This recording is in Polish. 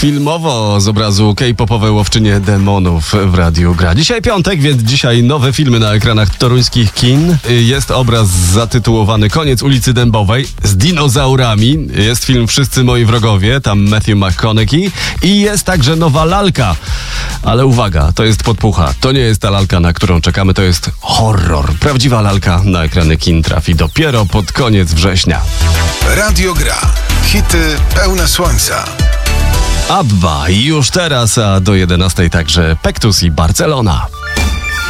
filmowo z obrazu K-popowe łowczynie demonów w Radiu Gra. Dzisiaj piątek, więc dzisiaj nowe filmy na ekranach toruńskich kin. Jest obraz zatytułowany Koniec ulicy Dębowej z dinozaurami. Jest film Wszyscy moi wrogowie, tam Matthew McConaughey. I jest także nowa lalka. Ale uwaga, to jest podpucha. To nie jest ta lalka, na którą czekamy, to jest horror. Prawdziwa lalka na ekrany kin trafi dopiero pod koniec września. Radio Gra. Hity pełne słońca. Abba już teraz, a do 11 także Pektus i Barcelona.